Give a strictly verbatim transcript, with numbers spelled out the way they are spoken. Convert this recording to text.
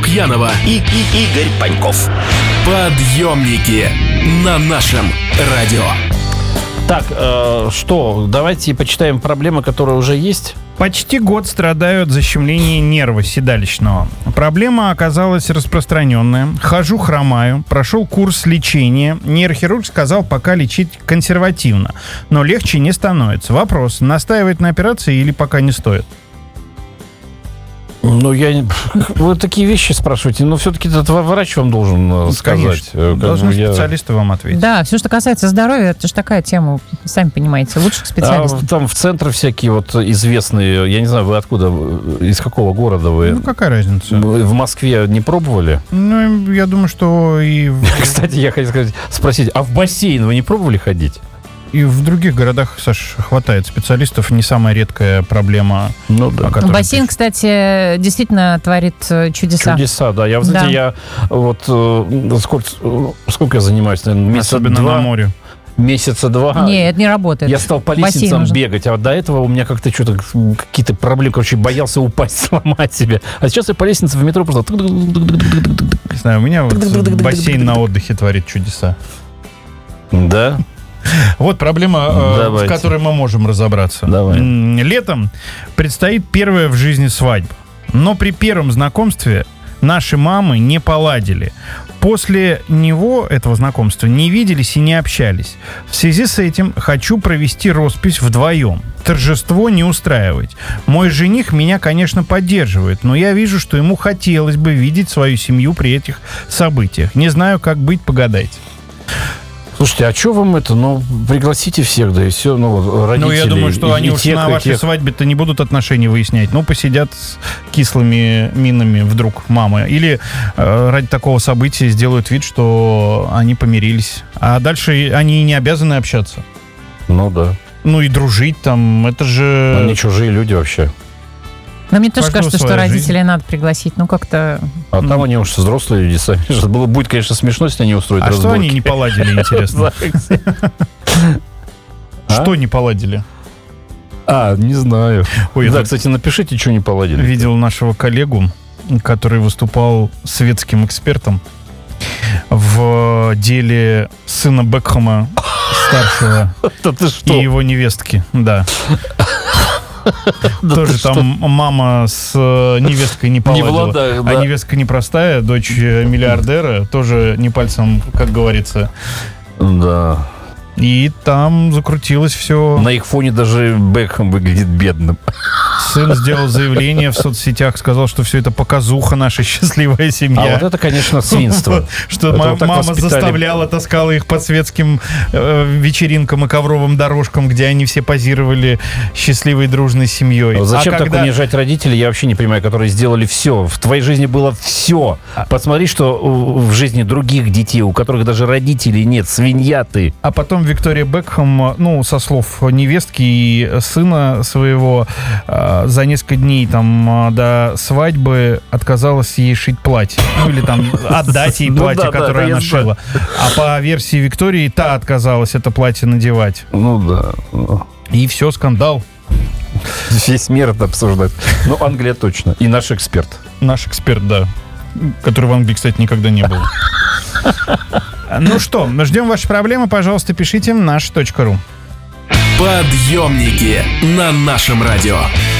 Лукьянова и, и Игорь Паньков. Подъемники на нашем радио. Так, э, что, давайте почитаем проблемы, которые уже есть. Почти год страдаю от защемления нерва седалищного. Проблема оказалась распространенная. Хожу, хромаю, прошел курс лечения. Нейрохирург сказал, пока лечить консервативно. Но легче не становится. Вопрос, настаивать на операции или пока не стоит? Ну, я... Вы такие вещи спрашиваете, но все-таки этот врач вам должен сказать. Конечно. Должны я... специалисты вам ответить. Да, все, что касается здоровья, это же такая тема, сами понимаете, лучших специалистов. А, там в центре всякие вот известные, я не знаю, вы откуда, из какого города вы? Ну, какая разница? Вы в Москве не пробовали? Ну, я думаю, что и... Кстати, я хотел сказать, спросить, а в бассейн вы не пробовали ходить? И в других городах, Саш, хватает специалистов. Не самая редкая проблема. Ну да. Бассейн, пишут. кстати, действительно творит чудеса. Чудеса, да. Я, вы знаете, Да. я вот сколько, сколько я занимаюсь, наверное, месяца Особенно два. на море. Месяца два. Не, это не работает. Я стал по Бассейн лестницам нужен. бегать, а до этого у меня как-то что-то, какие-то проблемы, короче, боялся упасть, сломать себя. А сейчас я по лестнице в метро просто... Не знаю, у меня вот бассейн на отдыхе творит чудеса. Да? Вот проблема, э, в которой мы можем разобраться. Давай. М, Летом предстоит первая в жизни свадьба. Но при первом знакомстве наши мамы не поладили. После него, этого знакомства, не виделись и не общались. В связи с этим хочу провести роспись вдвоем. Торжество не устраивать. Мой жених меня, конечно, поддерживает, но я вижу, что ему хотелось бы видеть свою семью при этих событиях. Не знаю, как быть, погадайте. Слушайте, а что вам это? Ну, пригласите всех, да и все, ну, родителей. Ну, я думаю, что и, они и уж тех, на и вашей тех. свадьбе-то не будут отношения выяснять. Ну, посидят с кислыми минами вдруг мамы. Или э, ради такого события сделают вид, что они помирились. А дальше они и не обязаны общаться. Ну, да. Ну, и дружить там, это же... Они чужие люди вообще. Но мне тоже Каждого кажется, что своя родителей жизнь. надо пригласить. Ну, как-то... А там они уж взрослые люди сами. Было, будет, конечно, смешно, если они устроят А разборки. что они не поладили, интересно? А? Что не поладили? А, не знаю. Ой, я Да, тут кстати, напишите, что не поладили. видел нашего коллегу, который выступал светским экспертом в деле сына Бекхэма старшего Да ты и что? его невестки, да. Тоже там мама с э, невесткой не поладила. ладах, А да. невестка непростая, дочь э, миллиардера, тоже не пальцем, как говорится. Да. И там закрутилось все. На их фоне даже Бекхэм выглядит бедным. Сын сделал заявление в соцсетях, сказал, что все это показуха, наша счастливая семья. А вот это, конечно, свинство. Что Это ма- вот так мама воспитали. заставляла, таскала их по светским э, вечеринкам и ковровым дорожкам, где они все позировали счастливой дружной семьей. Вот зачем А так когда- унижать родителей, я вообще не понимаю, которые сделали все. В твоей жизни было все. Посмотри, что в в жизни других детей, у которых даже родителей нет, свинья ты. А потом Виктория Бекхэм, ну, со слов невестки и сына своего, э, за несколько дней там э, до свадьбы отказалась ей шить платье. Ну, или там отдать ей Ну платье, да, да, которое да, она я знаю. шила. А по версии Виктории, та отказалась это платье надевать. Ну да. Ну, И все, скандал. весь мир это обсуждает. Ну, Англия точно. И наш эксперт. Наш эксперт, да. Который в Англии, кстати, никогда не был. Ну что, ждем ваши проблемы. Пожалуйста, пишите наш точка ру. Подъемники на нашем радио.